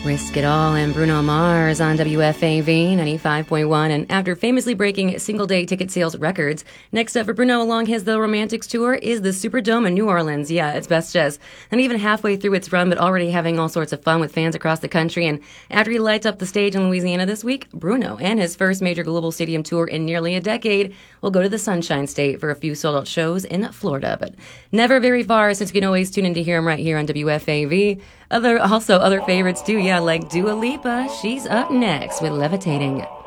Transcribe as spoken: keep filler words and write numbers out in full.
Risk It All and Bruno Mars on W F A V ninety-five point one. And after famously breaking single-day ticket sales records, next up for Bruno along his The Romantics tour is the Superdome in New Orleans. Yeah, it's best just not even halfway through its run, but already having all sorts of fun with fans across the country. And after he lights up the stage in Louisiana this week, Bruno and his first major global stadium tour in nearly a decade will go to the Sunshine State for a few sold-out shows in Florida. But never very far, since you can always tune in to hear him right here on W F A V. Other also other favorites too, yeah, like Dua Lipa. She's up next with Levitating.